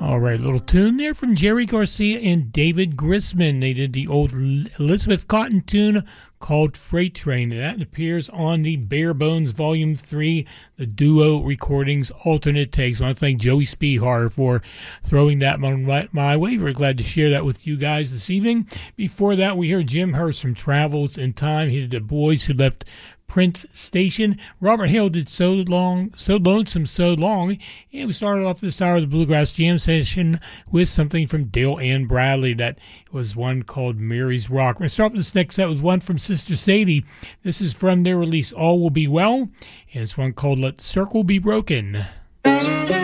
All right, little tune there from Jerry Garcia and David Grisman. They did the old Elizabeth Cotton tune called Freight Train. That appears on the Bare Bones Volume 3, the duo recordings alternate takes. I want to thank Joey Spehar for throwing that my way. Very glad to share that with you guys this evening. Before that, we heard Jim Hurst from Travels in Time. He did The Boys Who Left Prince Station. Robert Hale did So Lonesome, So Long. And we started off this hour of the Bluegrass Jam session with something from Dale Ann Bradley. That was one called Mary's Rock. We're going to start this next set with one from Sister Sadie. This is from their release All Will Be Well, and it's one called Let Circle Be Broken.